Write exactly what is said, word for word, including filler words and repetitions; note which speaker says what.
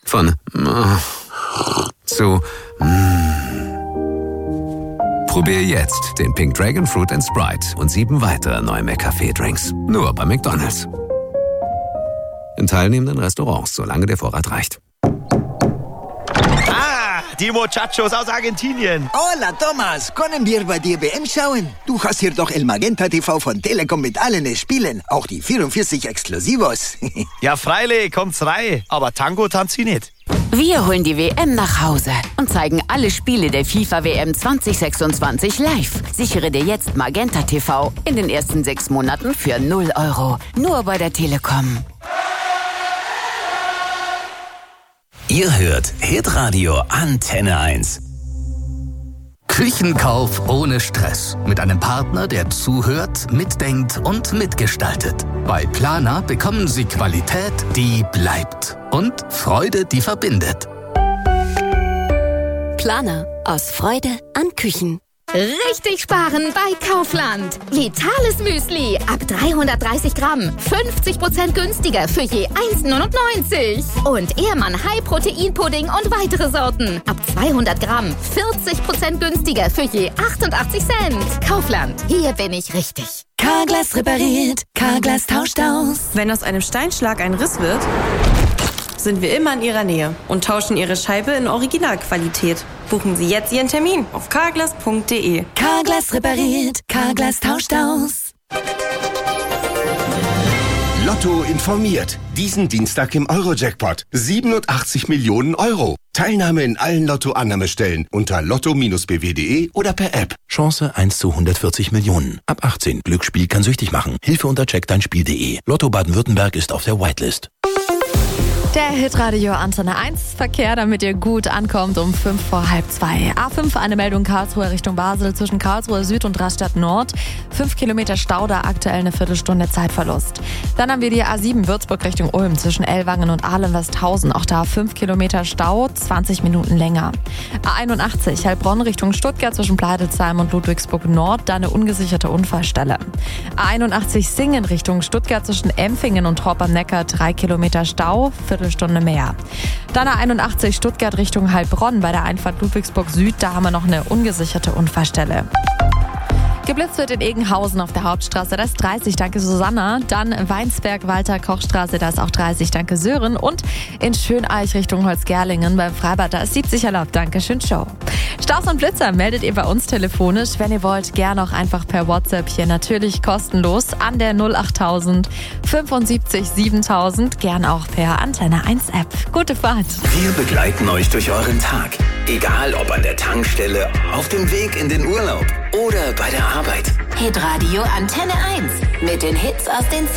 Speaker 1: Von zu Probier jetzt den Pink Dragon Fruit and Sprite und sieben weitere neue McCafé-Drinks. Nur bei McDonald's. In teilnehmenden Restaurants, solange der Vorrat reicht.
Speaker 2: Ah, die Muchachos aus Argentinien.
Speaker 3: Hola, Thomas. Können wir bei dir W M schauen? Du hast hier doch El Magenta T V von Telekom mit allen Spielen. Auch die vierundvierzig Exklusivos.
Speaker 2: Ja, freilich, kommt's rein. Aber Tango tanzt sie nicht.
Speaker 4: Wir holen die W M nach Hause und zeigen alle Spiele der FIFA W M zwanzig sechsundzwanzig live. Sichere dir jetzt Magenta T V in den ersten sechs Monaten für null Euro. Nur bei der Telekom.
Speaker 5: Ihr hört Hitradio Antenne eins. Küchenkauf ohne Stress. Mit einem Partner, der zuhört, mitdenkt und mitgestaltet. Bei Planer bekommen Sie Qualität, die bleibt. Und Freude, die verbindet.
Speaker 6: Planer. Aus Freude an Küchen.
Speaker 7: Richtig sparen bei Kaufland. Vitales Müsli ab dreihundertdreißig Gramm. fünfzig Prozent günstiger für je eins neunundneunzig. Und Ehrmann High Protein Pudding und weitere Sorten. Ab zweihundert Gramm. vierzig Prozent günstiger für je achtundachtzig Cent. Kaufland. Hier bin ich richtig.
Speaker 6: Carglass repariert. Carglass tauscht aus.
Speaker 8: Wenn aus einem Steinschlag ein Riss wird, sind wir immer in Ihrer Nähe und tauschen Ihre Scheibe in Originalqualität. Buchen Sie jetzt Ihren Termin auf carglass punkt de.
Speaker 6: Carglass repariert. Carglass tauscht aus.
Speaker 9: Lotto informiert. Diesen Dienstag im Euro-Jackpot. siebenundachtzig Millionen Euro. Teilnahme in allen Lotto-Annahmestellen unter lotto Bindestrich b w punkt de oder per App.
Speaker 10: Chance eins zu hundertvierzig Millionen. Ab achtzehn. Glücksspiel kann süchtig machen. Hilfe unter check dein Spiel punkt de. Lotto Baden-Württemberg ist auf der Whitelist.
Speaker 11: Der Hitradio Antenne eins Verkehr, damit ihr gut ankommt um fünf vor halb zwei. A fünf, eine Meldung Karlsruhe Richtung Basel zwischen Karlsruhe Süd und Rastatt Nord. Fünf Kilometer Stau, da aktuell eine Viertelstunde Zeitverlust. Dann haben wir die A sieben Würzburg Richtung Ulm zwischen Ellwangen und Aalen-Westhausen. Auch da fünf Kilometer Stau, zwanzig Minuten länger. A einundachtzig Heilbronn Richtung Stuttgart zwischen Pleidelsheim und Ludwigsburg Nord, da eine ungesicherte Unfallstelle. A einundachtzig Singen Richtung Stuttgart zwischen Empfingen und Horb am Neckar, drei Kilometer Stau, Viertelstunde mehr. Dann A einundachtzig Stuttgart Richtung Heilbronn bei der Einfahrt Ludwigsburg Süd, da haben wir noch eine ungesicherte Unfallstelle. Geblitzt wird in Egenhausen auf der Hauptstraße, da ist dreißig, danke Susanna. Dann Weinsberg-Walter-Kochstraße, da ist auch dreißig, danke Sören. Und in Schöneich Richtung Holzgerlingen beim Freibad, da ist siebzig erlaubt, danke schön Show. Staus und Blitzer meldet ihr bei uns telefonisch, wenn ihr wollt, gerne auch einfach per WhatsApp hier, natürlich kostenlos an der null achttausend fünfundsiebzig siebentausend, gern auch per Antenne eins App. Gute Fahrt.
Speaker 5: Wir begleiten euch durch euren Tag. Egal ob an der Tankstelle, auf dem Weg in den Urlaub oder bei der Arbeit.
Speaker 4: Hitradio Antenne eins mit den Hits aus den